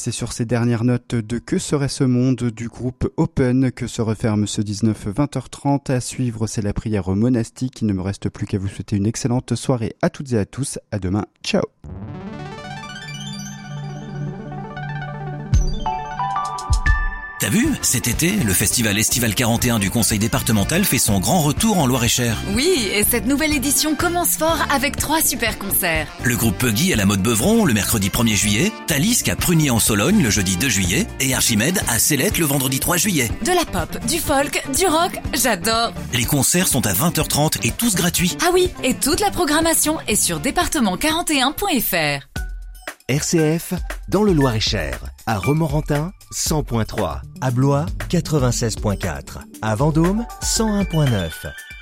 C'est sur ces dernières notes de Que serait ce monde du groupe Open que se referme ce 19 20h30. À suivre, c'est la prière monastique. Il ne me reste plus qu'à vous souhaiter une excellente soirée à toutes et à tous. À demain. Ciao. T'as vu, cet été, le festival estival 41 du conseil départemental fait son grand retour en Loir-et-Cher. Oui, et cette nouvelle édition commence fort avec 3 super concerts. Le groupe Puggy à la Motte Beuvron le mercredi 1er juillet, Talisque à Prunier-en-Sologne le jeudi 2 juillet et Archimède à Célette le vendredi 3 juillet. De la pop, du folk, du rock, j'adore. Les concerts sont à 20h30 et tous gratuits. Ah oui, et toute la programmation est sur département41.fr. RCF, dans le Loir-et-Cher, à Romorantin, 100.3, à Blois, 96.4, à Vendôme, 101.9.